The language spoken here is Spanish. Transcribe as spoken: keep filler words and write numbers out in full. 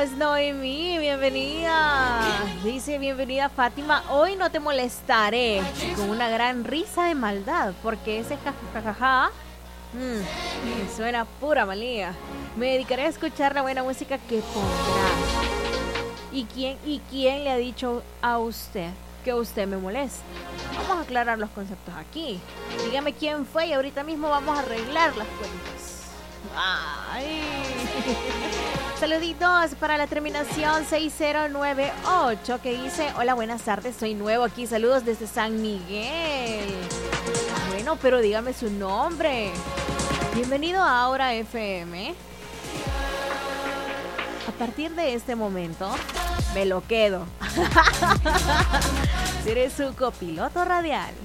es Noemí, bienvenida. Dice, bienvenida Fátima, hoy no te molestaré con una gran risa de maldad, porque ese jajajaja mmm, suena pura malía. Me dedicaré a escuchar la buena música que pondrás. ¿Y quién, ¿Y quién le ha dicho a usted que usted me molesta? Vamos a aclarar los conceptos aquí. Dígame quién fue y ahorita mismo vamos a arreglar las cuentas. Ay. Saluditos para la terminación seis cero nueve ocho que dice: hola, buenas tardes, soy nuevo aquí, saludos desde San Miguel. Bueno, pero dígame su nombre. Bienvenido a Aura F M. A partir de este momento me lo quedo. Seré su copiloto radial.